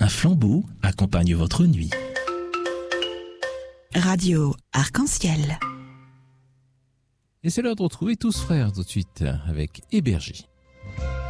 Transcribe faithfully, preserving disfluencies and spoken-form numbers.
Un flambeau accompagne votre nuit. Radio Arc-en-Ciel. Et c'est l'heure de retrouver Tous Frères tout de suite avec Hébergie.